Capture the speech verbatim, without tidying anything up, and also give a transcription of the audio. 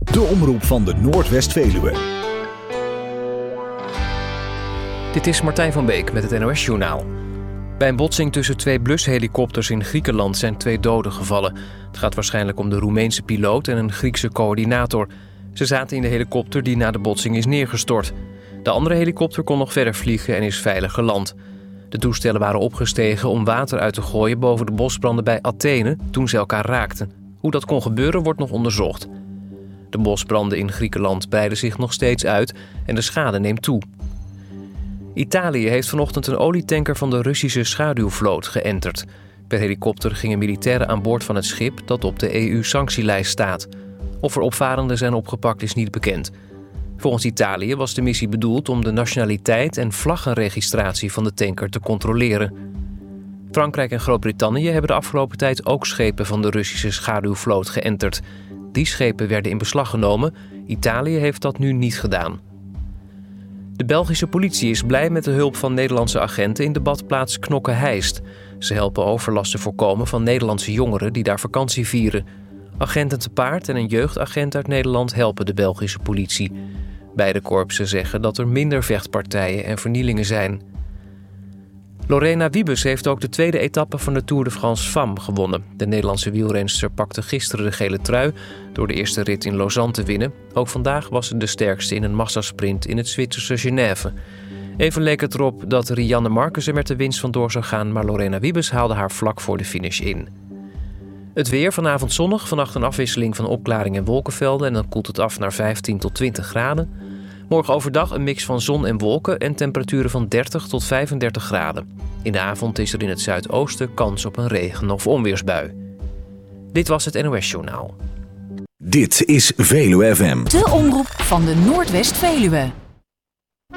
De omroep van de Noordwest-Veluwe. Dit is Martijn van Beek met het N O S-journaal. Bij een botsing tussen twee blushelikopters in Griekenland zijn twee doden gevallen. Het gaat waarschijnlijk om de Roemeense piloot en een Griekse coördinator. Ze zaten in de helikopter die na de botsing is neergestort. De andere helikopter kon nog verder vliegen en is veilig geland. De toestellen waren opgestegen om water uit te gooien boven de bosbranden bij Athene toen ze elkaar raakten. Hoe dat kon gebeuren wordt nog onderzocht. De bosbranden in Griekenland breiden zich nog steeds uit en de schade neemt toe. Italië heeft vanochtend een olietanker van de Russische schaduwvloot geënterd. Per helikopter gingen militairen aan boord van het schip dat op de E U-sanctielijst staat. Of er opvarenden zijn opgepakt is niet bekend. Volgens Italië was de missie bedoeld om de nationaliteit en vlaggenregistratie van de tanker te controleren. Frankrijk en Groot-Brittannië hebben de afgelopen tijd ook schepen van de Russische schaduwvloot geënterd. Die schepen werden in beslag genomen. Italië heeft dat nu niet gedaan. De Belgische politie is blij met de hulp van Nederlandse agenten in de badplaats Knokke-Heist. Ze helpen overlast te voorkomen van Nederlandse jongeren die daar vakantie vieren. Agenten te paard en een jeugdagent uit Nederland helpen de Belgische politie. Beide korpsen zeggen dat er minder vechtpartijen en vernielingen zijn. Lorena Wiebes heeft ook de tweede etappe van de Tour de France Femmes gewonnen. De Nederlandse wielrenster pakte gisteren de gele trui door de eerste rit in Lausanne te winnen. Ook vandaag was ze de sterkste in een massasprint in het Zwitserse Genève. Even leek het erop dat Rianne Marcus er met de winst vandoor zou gaan, maar Lorena Wiebes haalde haar vlak voor de finish in. Het weer, vanavond zonnig, vannacht een afwisseling van opklaring en wolkenvelden en dan koelt het af naar vijftien tot twintig graden. Morgen overdag een mix van zon en wolken en temperaturen van dertig tot vijfendertig graden. In de avond is er in het zuidoosten kans op een regen- of onweersbui. Dit was het N O S-journaal. Dit is Veluwe F M. De omroep van de Noordwest-Veluwe.